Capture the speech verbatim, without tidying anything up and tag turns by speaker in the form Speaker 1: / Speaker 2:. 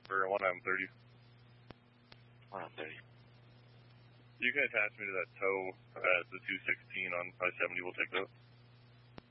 Speaker 1: for one M thirty.
Speaker 2: one M thirty.
Speaker 1: You can attach me to that tow at the two sixteen on I seventy. We'll take that.